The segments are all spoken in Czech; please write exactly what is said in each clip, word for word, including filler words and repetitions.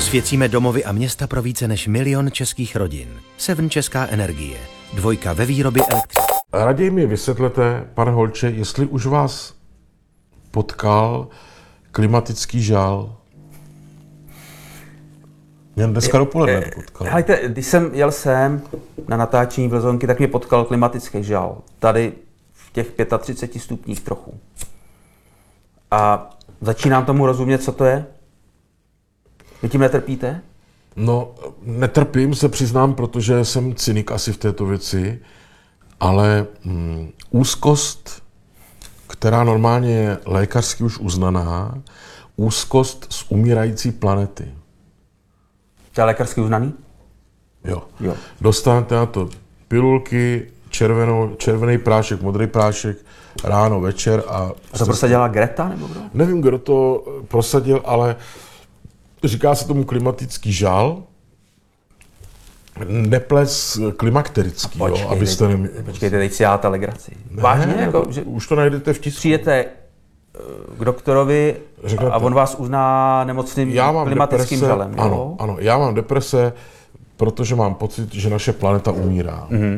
Osvěcíme domovy a města pro více než milion českých rodin. Seven Česká energie. Dvojka ve výrobě elektřiny. Raději mi vysvětlete, pane Holče, jestli už vás potkal klimatický žal. Mě dneska dopoledne potkal. Helejte, když jsem jel sem na natáčení Vlzonky, tak mě potkal klimatický žal. Tady v těch třiceti pěti stupních trochu. A začínám tomu rozumět, co to je? Vy tím netrpíte? No, netrpím, se přiznám, protože jsem cynik asi v této věci, ale mm, úzkost, která normálně je lékařsky už uznaná, úzkost z umírající planety. To je lékařsky uznaný? Jo. Jo. Dostanete na to pilulky, červenou, červený prášek, modrý prášek, ráno, večer a... A to prosadila Greta nebo kdo? Nevím, kdo to prosadil, ale říká se tomu klimatický žal. Neples klimakterický, Počkej, jo, abyste... teď, Ne... Počkejte, teď si dáte legraci. Ne, Vážně? Jako, to, že už to najdete v tisku. přijdete k doktorovi Řeknete, a on vás uzná nemocným já mám klimatickým deprese, žalem. ano, Jo? ano, já mám deprese, protože mám pocit, že naše planeta umírá. Mm-hmm.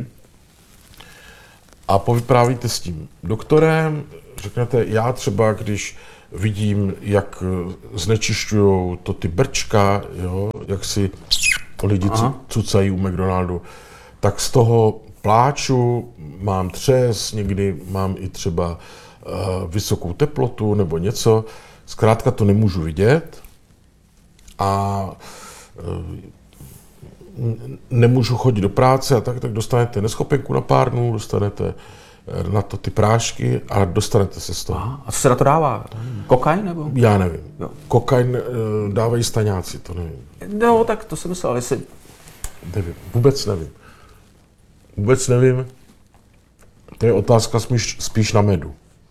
A povyprávíte s tím doktorem, řeknete, já třeba, když vidím, jak znečišťují to ty brčka, jo, jak si lidi Aha. cucají u McDonaldu, tak z toho pláču, mám třes, někdy mám i třeba uh, vysokou teplotu nebo něco, zkrátka to nemůžu vidět a uh, nemůžu chodit do práce a tak, tak dostanete neschopenku na pár dnů, dostanete na to ty prášky a dostanete se z toho. Aha. A co se na to dává? Kokain nebo? Já nevím. Jo. Kokain uh, dávají staňáci, to nevím. No, tak to jsem myslel, jestli... Nevím, vůbec nevím. Vůbec nevím. To je otázka spíš, spíš na medu.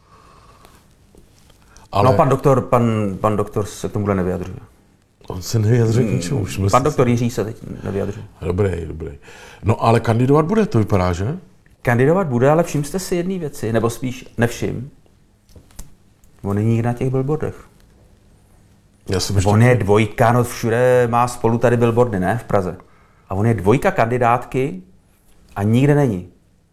Ale... No, pan doktor, pan, pan doktor se k tomuhle nevyjadřuje. On se nevyjadřuje k ničemu. Už pan doktor Jiří se teď nevyjadřuje. Dobrý, dobrý. No, ale kandidovat bude, to vypadá, že? Kandidovat bude, ale všim jste si jedné věci, nebo spíš nevšim. On není na těch billboardech. Já jsem ještě... On je dvojka, no všude má spolu tady billboardy, ne? V Praze. A on je dvojka kandidátky a nikde není.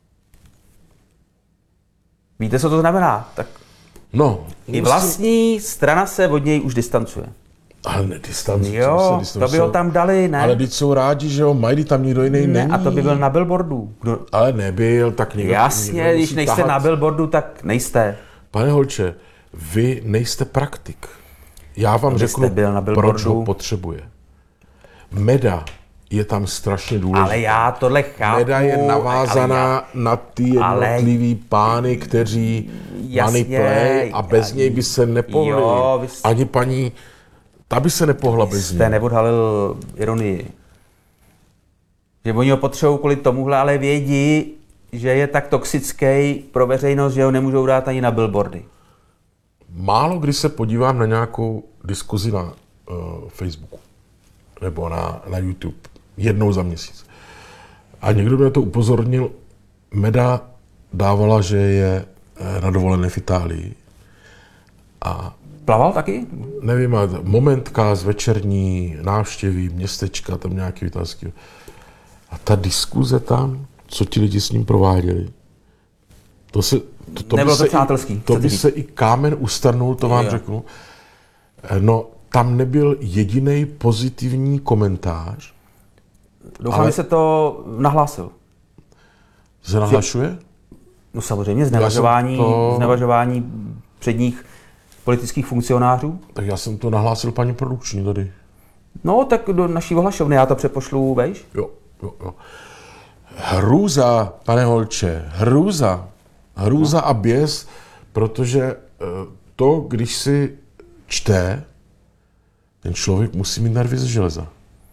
Víte, co to znamená? Tak no, i vlastní musím... strana se od něj už distancuje. Ale nedistancuje. Jo, to by ho tam dali, ne? Ale teď jsou rádi, že ho mají, tam nikdo jiný ne, není. A to by byl na billboardu. Kdo... Ale nebyl, tak někdo... Jasně, někdo když nejste tahat. Na billboardu, tak nejste. Pane Holče, vy nejste praktik. Já vám Kdybyste řeknu, byl na proč ho potřebuje. Meda je tam strašně důležitá. Ale já tohle chápu. Meda je navázaná já... na ty jednotlivý ale... pány, kteří manipulej a bez já... něj by se nepohli. Jo, vy... Ani paní, ta by se nepohla bez něj. Jste neodhalil ironii. Že oni ho potřebují kvůli tomuhle, ale vědí, že je tak toxický pro veřejnost, že ho nemůžou dát ani na billboardy. Málo kdy se podívám na nějakou diskuzi na uh, Facebooku nebo na, na YouTube. Jednou za měsíc. A někdo mě to upozornil, Meda dávala, že je na dovolené v Itálii. A plaval taky? Nevím, momentka z večerní návštěvy, městečka, tam nějaký italský. A ta diskuze tam, co ti lidi s ním prováděli, to se... To, to Nebylo by to přátelský. I, to by se i kámen ustrnul, to vám jo. řeknu. No, tam nebyl jediný pozitivní komentář. Doufám, že se to nahlásil. Se nahlašuje? No samozřejmě, znevažování, to... znevažování předních politických funkcionářů. Tak já jsem to nahlásil paní produkční tady. No, tak do naší ohlašovny, já to přepošlu, vejš? Jo, jo, jo. Hrůza, pane Holče, hrůza. Hrůza no. a běs, protože to, když si čte, ten člověk musí mít nervy ze železa.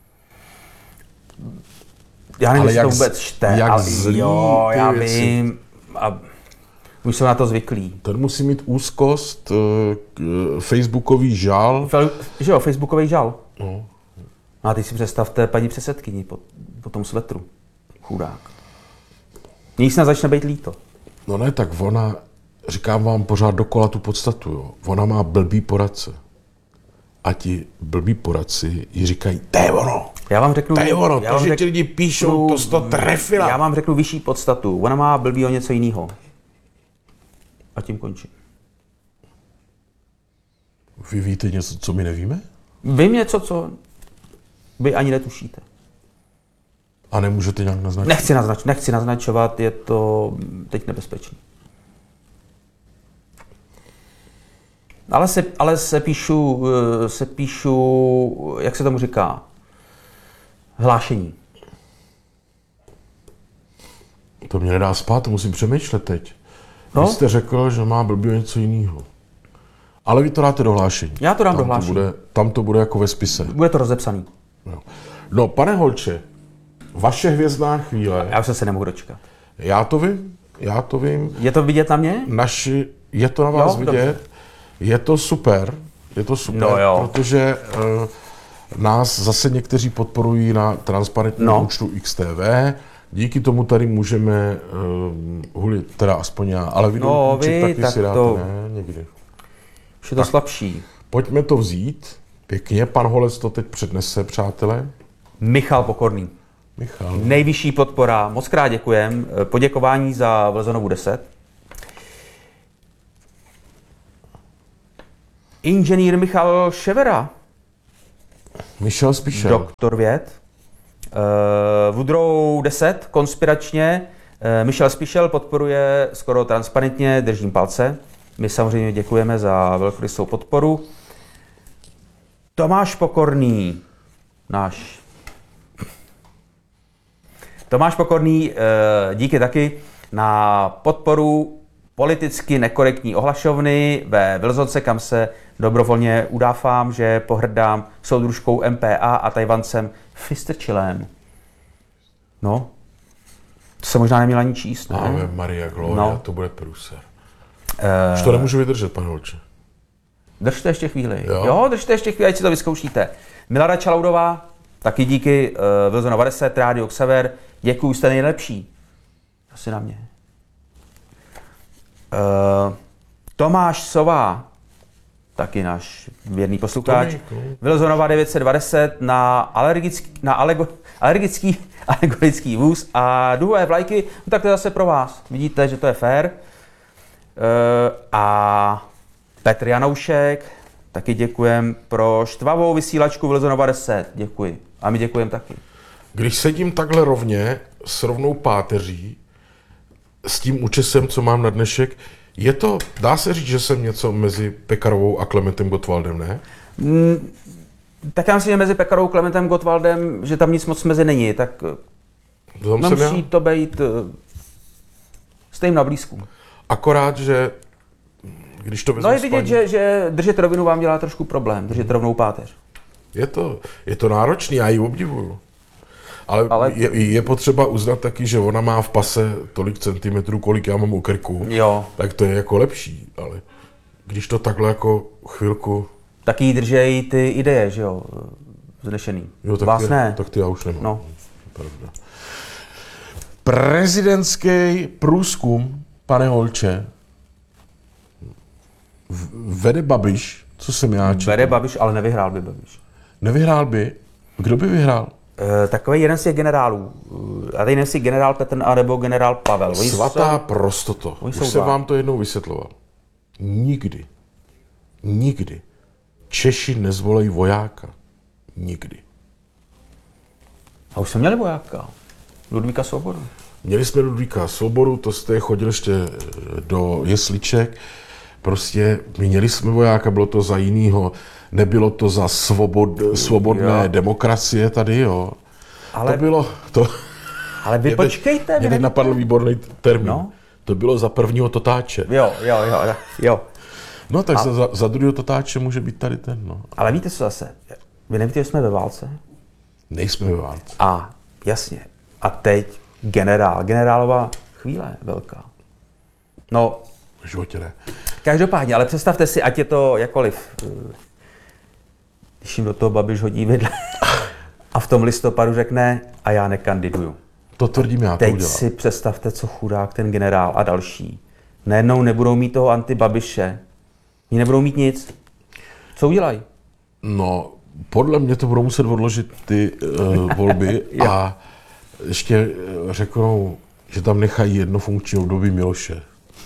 Já nevím, jestli to vůbec čte, jak ale zlý jo, já věci. vím. A už jsem na to zvyklý. Ten musí mít úzkost, uh, facebookový žal. Fe, že jo, facebookový žal. No. A teď si představte paní předsedkyni po, po tom svetru. Chudák. Mně snad začne být líto. No ne, tak ona, říkám vám pořád dokola tu podstatu, jo. Ona má blbý poradce. a ti blbí poradci jí říkají, to je ono, Já vám řeknu, to je ono, já to, vám že řek- ti lidi píšou, to jsi to trefila. Já vám řeknu vyšší podstatu. Ona má blbý o něco jiného. A tím končím. Vy víte něco, co my nevíme? Vím něco, co vy ani netušíte. A nemůžete nějak naznačit? Nechci, naznač, nechci naznačovat, je to teď nebezpečné. Ale se, ale se píšu, eh, se píšu, jak se tomu říká, hlášení. To mě nedá spát, to musím přemýšlet teď. No? Vy jste řekl, že má blbě něco jiného. Ale vy to dáte do hlášení. Já to dám tam do hlášení. To bude, tam to bude jako ve spise. Bude to rozepsaný. No, no pane Holče, vaše hvězdná chvíle, Já už se nemohu dočkat. já to vím, já to vím, Je to vidět na mě? naši, je to na vás Jo, vidět, dobře. je to super, je to super, No jo. protože uh, nás zase někteří podporují na transparentním No. účtu X T V, díky tomu tady můžeme uh, hulit, teda aspoň já, ale vy No, vy, taky tak si dáte, to- ne, někdy. Už je to slabší. Pojďme to vzít, pěkně, pan Holec to teď přednese, přátelé. Michal Pokorný. Michal. Nejvyšší podpora, moc krát děkujem. Poděkování za Vlzonovu deset. Inženýr Michal Ševera, Michal Spíšel. doktor věd. Uh, Woodrow deset, konspiračně. Uh, Michal Spíšel podporuje skoro transparentně, držím palce. My samozřejmě děkujeme za velkorysou podporu. Tomáš Pokorný, náš Tomáš Pokorný, díky taky na podporu politicky nekorektní ohlašovny ve Vlzonce, kam se dobrovolně udáfám, že pohrdám soudružkou M P A a Tajvancem Fistrčilem. No, to se možná neměla ani číst, ne? Ave Maria Gloria, No. to bude průser. Eh, Už to nemůžu vydržet, pane Holče. Držte ještě chvíli. Jo? Jo? jo, držte ještě chvíli, ať si to vyzkoušíte. Milada Čalaudová, taky díky uh, Vlzonova deset, Rádio Xaver. Děkuju, jste nejlepší. Asi na mě. Uh, Tomáš Sová, taky náš věrný posluchač. Tomíku. Vlzonova devět set dvacet na, alergický, na alego, alergický alegorický vůz a duhové vlajky. No tak to je zase pro vás. Vidíte, že to je fér. Uh, a Petr Janoušek, taky děkujem pro štvavou vysílačku Vlzonova deset. Děkuji. A my děkujeme taky. Když sedím takhle rovně, s rovnou páteří, s tím účesem, co mám na dnešek, je to, dá se říct, že jsem něco mezi Pekarovou a Klementem Gottwaldem, ne? Mm, tak já myslím, že mezi Pekarou a Klementem Gottwaldem, že tam nic moc mezi není, tak Tam no, jsem já. musí to být uh, stejně na blízku. Akorát, že když to vezmu No je s vidět, paní- že, že držet rovinu vám dělá trošku problém, držet rovnou páteř. Je to, je to náročný, já ji obdivuju. Ale, Ale... Ale- Je, je potřeba uznat taky, že ona má v pase tolik centimetrů, kolik já mám u krku, Jo. tak to je jako lepší, ale když to takhle jako chvilku, Taky jí držejí ty ideje, že jo, vznešený. jo, tak, Vás ty, ne. tak ty já už nemám. No. Pravda. Prezidentský průzkum, pane Holče, v- vede Babiš, co jsem já četl. Vede Babiš, ale nevyhrál by Babiš. Nevyhrál by? Kdo by vyhrál? E, takový jeden z těch generálů. E, a teď nevím, jestli generál Petr a nebo generál Pavel. Oni Svatá jsou- prostoto. oni Už jsou jsem dva. vám to jednou vysvětloval. Nikdy, nikdy Češi nezvolí vojáka. Nikdy. A už jsme měli vojáka. Ludvíka Svobodu. Měli jsme Ludvíka Svobodu, to jste chodil ještě do jesliček. Prostě měli jsme vojáka, bylo to za jinýho. Nebylo to za svobod, svobodné Jo. demokracie tady, jo. Ale, To bylo, to, ale vy mě teď- počkejte. vy mě teď nevíte. napadl výborný termín. No. To bylo za prvního totáče. Jo, jo, jo, jo. No tak za, za druhého totáče může být tady ten, no. Ale víte co zase? Vy nevíte, že jsme ve válce? Nejsme ve válce. A, jasně. A teď generál. Generálová chvíle velká. No, V životě ne. každopádně, ale představte si, ať je to jakoliv. Když jim do toho Babiš hodí vidle a v tom listopadu řekne, a já nekandiduju. To tvrdím já, to Teď udělám. si představte, co chudák ten generál a další. Najednou nebudou mít toho anti-Babiše. Oni nebudou mít nic. Co udělají? No, podle mě to budou muset odložit ty uh, volby a ještě uh, řeknou, že tam nechají jedno funkční období Miloše.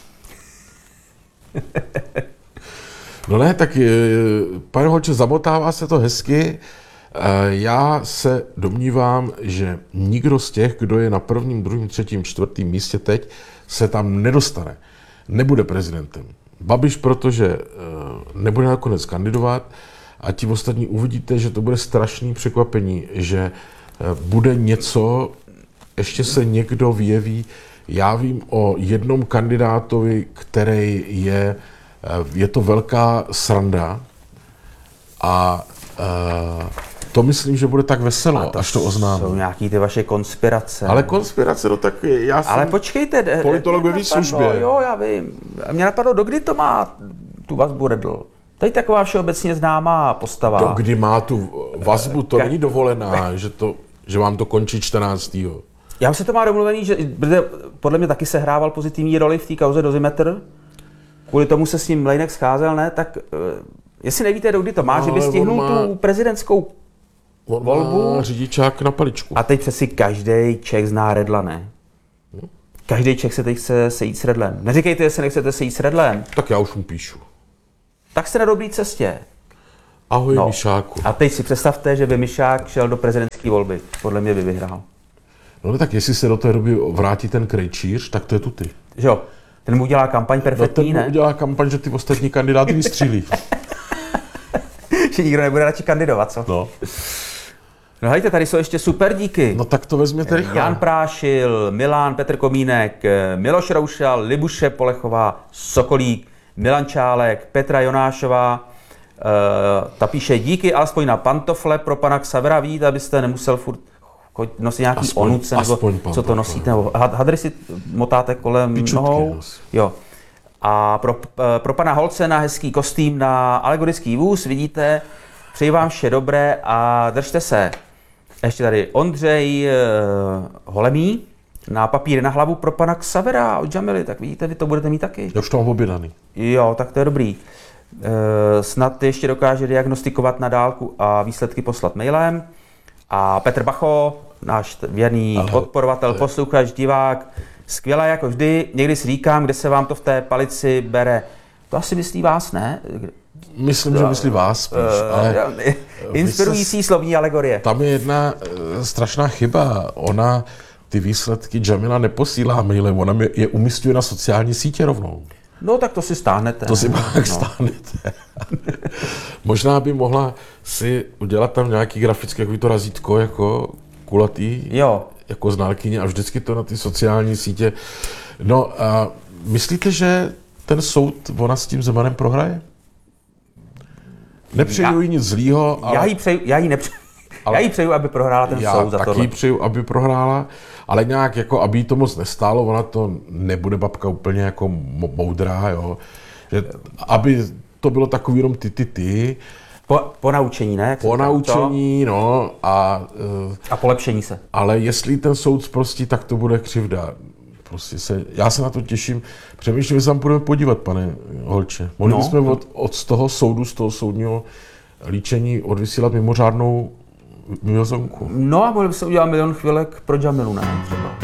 No ne, tak pane Holče, zamotává se to hezky. Já se domnívám, že nikdo z těch, kdo je na prvním, druhém, třetím, čtvrtém místě teď, se tam nedostane. Nebude prezidentem. Babiš, protože nebude nakonec kandidovat a ti ostatní uvidíte, že to bude strašný překvapení, že bude něco, ještě se někdo vyjeví. Já vím o jednom kandidátovi, který je, je to velká sranda a uh, to myslím, že bude tak veselo, to až to oznámí. Jsou nějaký ty vaše konspirace. Ale konspirace, no tak já jsem Ale počkejte. politolog ve výslužbě. Jo, já vím. Mě napadlo, dokdy to má tu vazbu Redl? To je taková všeobecně známá postava. Dokdy má tu vazbu, to není dovolená, že, to, že vám to končí čtrnáctého Já už se to má domluvený, že podle mě taky sehrával pozitivní roli v té kauze Dozimetr. Kvůli tomu se s ním Mlejnek scházel, ne? Tak jestli nevíte, dokdy to má, no, že by stihnul má, tu prezidentskou on volbu. Má řidičák na paličku. A teď přeci každý Čech zná Redla, ne? Každý Čech se teď chce sejít s Redlem. Neříkejte, jestli nechcete sejít s Redlem. Tak já už mu píšu. Tak jste na dobré cestě. Ahoj, no. Mišáku. A teď si představte, že by Mišák šel do prezidentské volby. Podle mě by vyhrál. No tak jestli se do té doby vrátí ten Krejčíř, tak to je tuty. Že jo? Ten mu udělá kampaň perfektní, no, ten ne? mu udělá kampaň, že ty ostatní kandidáty vystřílí. Že nikdo nebude radši kandidovat, co? No. No hejte, tady jsou ještě super díky. No tak to vezměte rychle. Jan Prášil, Milan, Petr Komínek, Miloš Roušal, Libuše Polechová, Sokolík, Milan Čálek, Petra Jonášová. Uh, ta píše díky alespoň na pantofle pro pana Xavera, vidíte, abyste nemusel furt nosit nějaký aspoň, onuce, nebo pantofle. Co to nosíte, nebo hadry si motáte kolem Pičutky, nohou. Jo. A pro, pro pana Holce na hezký kostým na alegorický vůz, vidíte, přeji vám vše dobré a držte se. Ještě tady Ondřej uh, Holemý na papíry na hlavu pro pana Xavera od Jamily, tak vidíte, vy to budete mít taky. Já už to mám objednaný. Jo, tak to je dobrý. E, snad ještě dokáže diagnostikovat na dálku a výsledky poslat mailem. A Petr Bacho, náš věrný ale, podporovatel, ale... posluchač, divák, skvělé jako vždy. Někdy si říkám, kde se vám to v té palici bere. To asi myslí vás, ne? Myslím, to, že myslí vás spíš, uh, ale... Inspirující se... slovní alegorie. Tam je jedna uh, strašná chyba. Ona ty výsledky Jamila neposílá mailem, ona je umístuje na sociální sítě rovnou. No tak to si stáhnete. To si pak no. stáhnete. Možná by mohla si udělat tam nějaký grafický jako to razítko jako kulatý, jo. jako znalkyně a vždycky to na ty sociální sítě. No a myslíte, že ten soud ona s tím Zemanem prohraje? Nepřeju jí nic zlýho, ale... Já jí přeju, já jí nepřeju. Ale já jí přeju, aby prohrála ten soud za tohle. Já taky přeju, aby prohrála, ale nějak jako, aby jí to moc nestálo, ona to nebude babka úplně jako moudrá, jo. Že, aby to bylo takový jenom ty, ty, ty. Po, po naučení, ne? Jak po naučení, no a... Uh, a polepšení se. Ale jestli ten soud prostě, tak to bude křivda. Prostě se, já se na to těším. Přemýšlím, že se tam budeme podívat, pane Holče. Mohli no, bychom no. od, od z toho soudu, z toho soudního líčení odvysílat mimořádnou milionku. No a mohli by se udělat milion chvilek pro Jamilu, ne? Třeba.